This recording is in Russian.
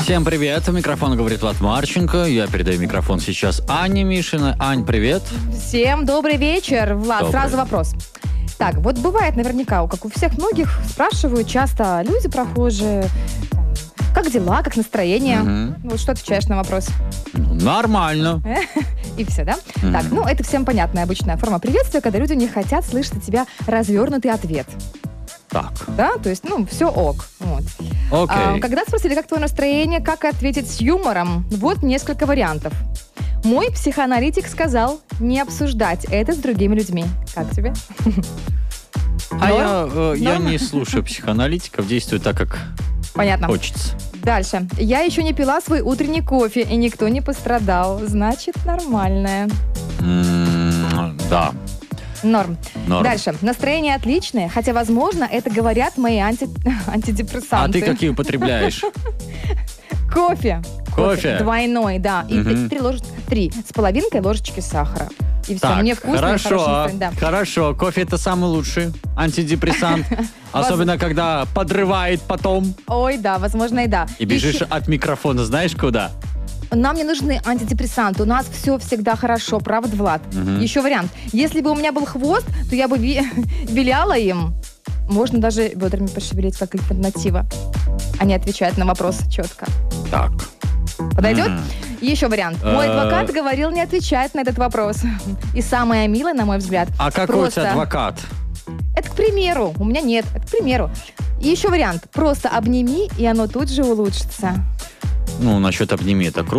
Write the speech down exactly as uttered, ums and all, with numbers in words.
Всем привет, микрофон говорит Влад Марченко. Я передаю микрофон сейчас Ане Мишиной. Ань, привет. Всем добрый вечер. Влад, Добрый. сразу вопрос. Так, вот бывает наверняка, как у всех многих, спрашивают часто люди прохожие, там, как дела, как настроение. Мгм. Вот что отвечаешь на вопрос? Ну, нормально. И все, да? Мгм. Так, ну это всем понятная обычная форма приветствия, когда люди не хотят слышать от тебя развернутый ответ. Так, Да, то есть, ну, все ок. Вот. окей. А, когда спросили, как твое настроение, как ответить с юмором, вот несколько вариантов. Мой психоаналитик сказал не обсуждать это с другими людьми. Как тебе? А я, Норм? э, я Норм? не слушаю психоаналитиков, действую так, как Понятно. хочется. Дальше. Я еще не пила свой утренний кофе, и никто не пострадал. Значит, нормальное. М, Да, Норм. норм. Дальше. Настроение отличное, хотя, возможно, это говорят мои анти... А антидепрессанты. ты какие употребляешь? Кофе. Кофе? Двойной, да. И Мгм. три, три ложечки, три с половинкой ложечки сахара. И все, Так, мне вкусно и хорошо, хорошее настроение, да. хорошо. Кофе это самый лучший антидепрессант. Особенно, когда подрывает потом. Ой, да, возможно, и да. И бежишь Еще- от микрофона, знаешь куда? Нам не нужны антидепрессанты. У нас все всегда хорошо, правда, Влад? Мгм. Еще вариант. Если бы у меня был хвост, то я бы ви- виляла им. Можно даже бедрами пошевелить, как альтернатива. Они отвечают на вопрос четко. Так. Подойдет? М. Еще вариант. Мой Э. адвокат говорил не отвечать на этот вопрос. И самое милое, на мой взгляд, А какой у просто... тебя адвокат? Это к примеру. У меня нет. Это к примеру. И еще вариант. Просто обними, и оно тут же улучшится. Ну, насчет обними, это круто.